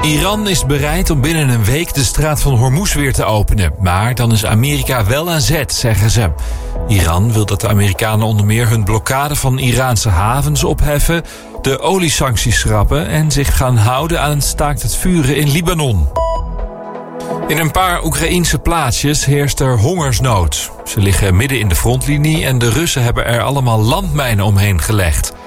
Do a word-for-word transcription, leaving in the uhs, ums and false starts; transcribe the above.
Iran is bereid om binnen een week de straat van Hormuz weer te openen. Maar dan is Amerika wel aan zet, zeggen ze. Iran wil dat de Amerikanen onder meer hun blokkade van Iraanse havens opheffen, de oliesancties schrappen en zich gaan houden aan een staakt het vuren in Libanon. In een paar Oekraïense plaatsjes heerst er hongersnood. Ze liggen midden in de frontlinie en de Russen hebben er allemaal landmijnen omheen gelegd.